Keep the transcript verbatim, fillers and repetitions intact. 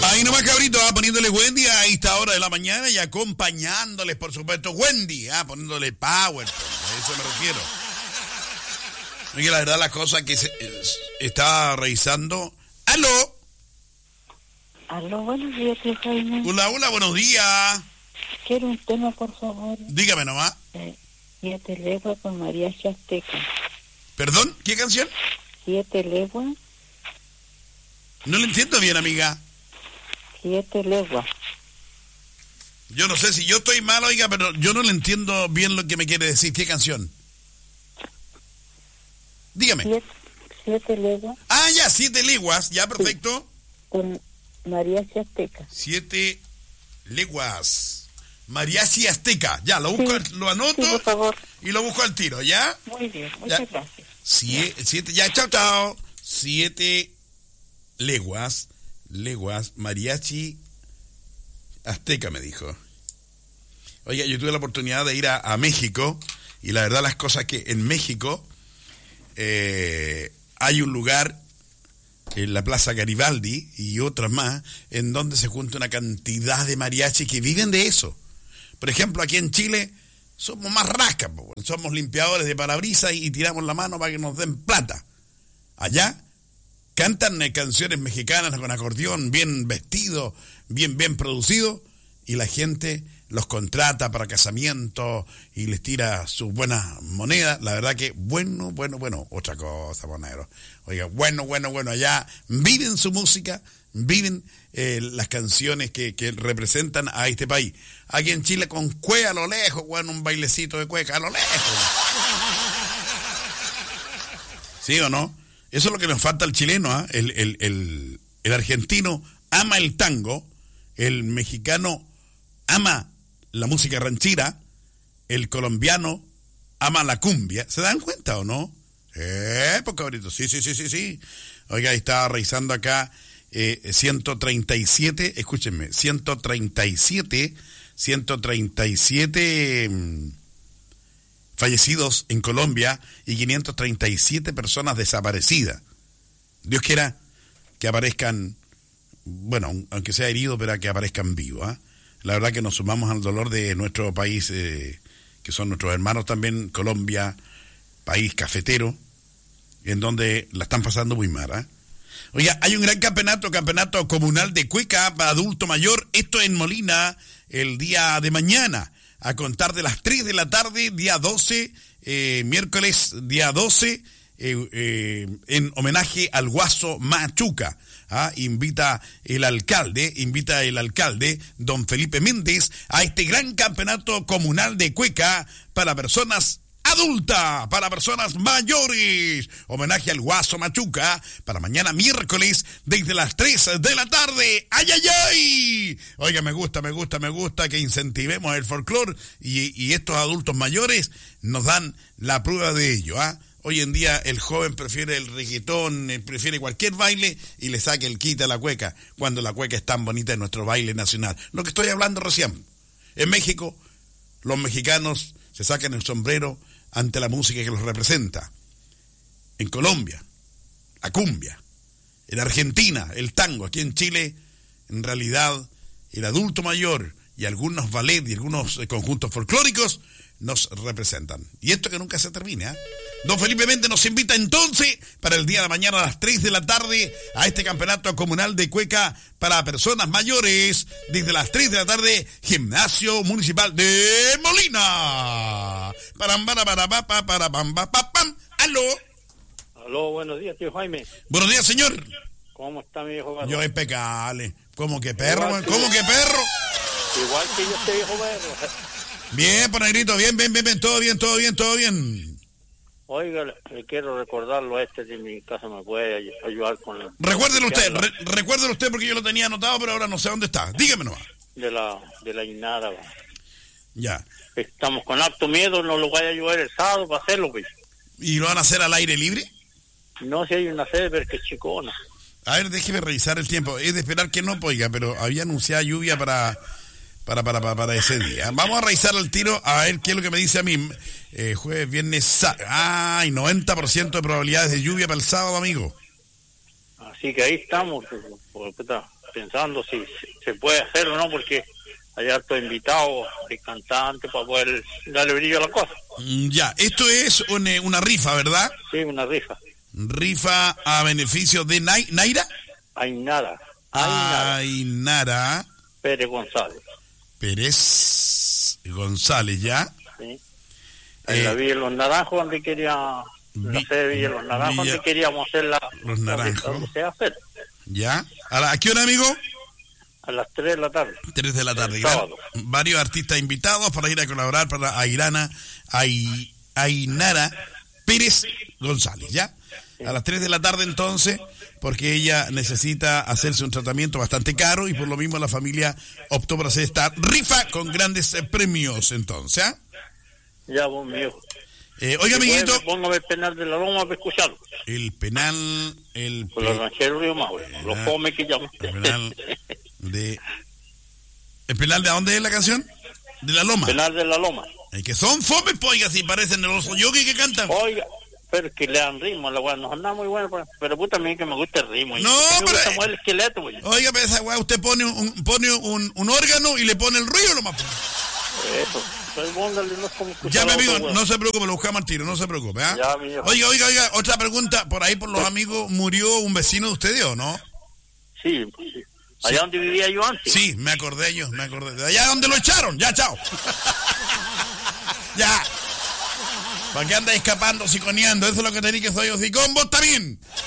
Ahí nomás, cabrito, ah, poniéndole Wendy a esta hora de la mañana y acompañándoles, por supuesto, Wendy, ah, poniéndole power, a eso me refiero. Oye, la verdad, la cosa que se, es, estaba revisando. ¡Aló! Aló, buenos días, tío Jaime. Hola, hola, buenos días. Quiero un tema, por favor. Dígame nomás. Eh, Siete leguas con Mariachi Azteca. ¿Perdón? ¿Qué canción? Siete leguas. No le entiendo bien, amiga. Siete leguas. Yo no sé si yo estoy mal, oiga, pero yo no le entiendo bien lo que me quiere decir. ¿Qué canción? Dígame. Siete, siete leguas. Ah, ya, siete leguas, ya, perfecto. Sí, con Mariachi Azteca. Siete leguas. Mariachi Azteca. Ya, lo busco, sí, lo anoto. Sí, por favor. Y lo busco al tiro, ¿ya? Muy bien, muchas ya. gracias. Siete, siete, ya, chao, chao. Siete leguas, leguas, Mariachi Azteca, me dijo. Oye, yo tuve la oportunidad de ir a, a México, y la verdad las cosas que en México eh, hay un lugar en la Plaza Garibaldi y otras más, en donde se junta una cantidad de mariachis que viven de eso. Por ejemplo, aquí en Chile somos más rascas, somos limpiadores de parabrisas y tiramos la mano para que nos den plata. Allá cantan canciones mexicanas con acordeón, bien vestido, bien, bien producido, y la gente los contrata para casamientos y les tira sus buenas monedas. La verdad que bueno, bueno, bueno, otra cosa, monero. Oiga, bueno, bueno, bueno, allá viven su música, viven eh, las canciones que, que representan a este país. Aquí en Chile con cueca a lo lejos, bueno, un bailecito de cueca a lo lejos. ¿Sí o no? Eso es lo que nos falta al chileno, ¿eh? el, el, el, el argentino ama el tango, el mexicano ama la música ranchera, el colombiano ama la cumbia. ¿Se dan cuenta o no? Eh, pues cabrito, sí, sí, sí, sí, sí. Oiga, estaba revisando acá eh, ciento treinta y siete, escúchenme, ciento treinta y siete, ciento treinta y siete mmm, fallecidos en Colombia y quinientas treinta y siete personas desaparecidas. Dios quiera que aparezcan, bueno, aunque sea herido, pero que aparezcan vivos, ¿eh? La verdad que nos sumamos al dolor de nuestro país, eh, que son nuestros hermanos también, Colombia, país cafetero, en donde la están pasando muy mal, ¿eh? Oiga, hay un gran campeonato, campeonato comunal de cueca para adulto mayor, esto en Molina, el día de mañana, a contar de las tres de la tarde, día doce, eh, miércoles, día doce, eh, eh, en homenaje al Guaso Machuca. Ah, invita el alcalde, invita el alcalde, don Felipe Méndez, a este gran campeonato comunal de cueca para personas adultas, para personas mayores. Homenaje al Guaso Machuca para mañana miércoles desde las tres de la tarde. ¡Ay, ay, ay! Oiga, me gusta, me gusta, me gusta que incentivemos el folclore y, y estos adultos mayores nos dan la prueba de ello, ¿ah? Hoy en día el joven prefiere el reggaetón, prefiere cualquier baile y le saca el quite a la cueca, cuando la cueca es tan bonita en nuestro baile nacional. Lo que estoy hablando recién. En México, los mexicanos se sacan el sombrero ante la música que los representa. En Colombia, la cumbia. En Argentina, el tango. Aquí en Chile, en realidad, el adulto mayor y algunos ballet y algunos conjuntos folclóricos nos representan. Y esto que nunca se termine, ¿eh? Don Felipe Méndez nos invita entonces para el día de mañana a las tres de la tarde a este campeonato comunal de cueca para personas mayores desde las tres de la tarde, Gimnasio Municipal de Molina. Param, para, para, para, para, para, pam, pam, pam. ¿Aló? Aló, buenos días, tío Jaime. Buenos días, señor. ¿Cómo está mi viejo perro? Yo impecable. ¿Cómo que perro? ¿Cómo que perro? Igual que yo, este viejo perro. Bien, por negrito, bien, bien, bien, bien, todo bien, todo bien, todo bien. Oiga, le quiero recordarlo a este de mi casa, me puede ayudar con la... Recuérdelo usted, re, recuérdelo usted porque yo lo tenía anotado, pero ahora no sé dónde está. Dígame nomás. De la, de la innada. Ya. Estamos con harto miedo, no lo vaya a ayudar el sábado para hacerlo, pues. ¿Y lo van a hacer al aire libre? No, si hay una sede, pero que es chicona. A ver, déjeme revisar el tiempo. Es de esperar que no, oiga, pero había anunciado lluvia para... Para, para, para, para ese día. Vamos a revisar el tiro a ver qué es lo que me dice a mí. Eh, jueves, viernes, sábado. Ay, noventa por ciento de probabilidades de lluvia para el sábado, amigo. Así que ahí estamos. Por, por, pensando si se, se puede hacer o no, porque hay hartos invitados de cantantes para poder darle brillo a la cosa. Mm, Ya, esto es una, una rifa, ¿verdad? Sí, una rifa. Rifa a beneficio de Nai- Naira. Ainara. Ainara. Ainara Pérez González. Pérez González, ¿ya? ¿Sí? En Eh, la Villa de los Naranjos, donde quería... La Vi- sede de Villa de los Naranjos, Villa- donde queríamos hacer la... Los la- Naranjos. donde se va a hacer. ¿Ya? ¿A, la- ¿a qué hora, amigo? A las tres de la tarde. tres de la tarde. El Gran- sábado. varios artistas invitados para ir a colaborar para Airana, Ai- Ainara Pérez González, ¿ya? A las tres de la tarde entonces, porque ella necesita hacerse un tratamiento bastante caro y por lo mismo la familia optó por hacer esta rifa con grandes eh, premios entonces, ¿ah? Ya, vos, mi hijo. Eh, oiga, amiguito, Póngame el penal de la Loma para escucharlo. el penal, el, Con los pe- rancheros Río Maule. Los come que llaman. el penal de... ¿El penal de dónde es la canción? De la Loma. Penal de la Loma. Eh, que son fomes, pues, oiga, si parecen el oso yogi que cantan. Oiga, pero es que le dan ritmo a la weá. Nos anda muy bueno, pero, pero puta, a mí que me gusta el ritmo. y No, a mí me pero- gusta más el esqueleto, güey. Oiga, pero esa weá, usted pone un, pone un, un órgano y le pone el ruido nomás. Eso. Soy póngale, no es como escuchar Ya, mi a amigo, otro, weón. no se preocupe, lo buscamos al tiro, no se preocupe, ¿ah? Ya, mi hijo. Oiga, oiga, oiga, otra pregunta, por ahí por los amigos, ¿murió un vecino de ustedes o no? Sí, sí. Allá donde vivía yo antes. Sí, me acordé yo, me acordé. De allá donde lo echaron, ya, chao. Ya. ¿Para qué anda escapando, siconeando? Eso es lo que tenéis que soy yo, sicón, vos también.